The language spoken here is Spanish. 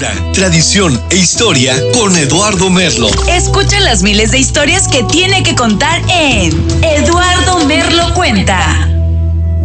cultura, tradición e historia con Eduardo Merlo. Escucha las miles de historias que tiene que contar en